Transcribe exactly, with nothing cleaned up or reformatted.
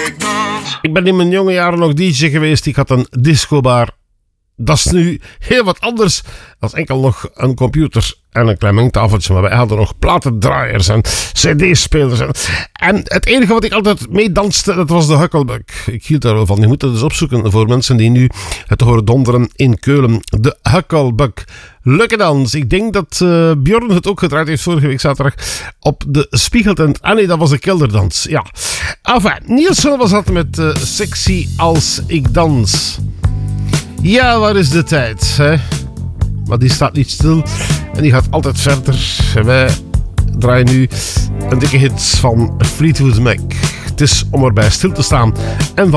Ik ben in mijn jonge jaren nog D J geweest. Ik had een discobar. Dat is nu heel wat anders. Dat is enkel nog een computer en een klein mengtafeltje. Maar wij hadden nog platendraaiers en cd-spelers. En, en het enige wat ik altijd mee danste, dat was de Huckelbuck. Ik hield daar wel van. Je moet het eens opzoeken voor mensen die nu het horen donderen in Keulen. De Huckelbuck. Leuke dans. Ik denk dat uh, Bjorn het ook gedraaid heeft vorige week zaterdag op de Spiegeltent. Ah nee, dat was de kelderdans. Ja. Enfin, Nielsen was dat met uh, Sexy als ik dans. Ja, waar is de tijd, hè? Maar die staat niet stil en die gaat altijd verder. En wij draaien nu een dikke hit van Fleetwood Mac. Het is om erbij stil te staan en van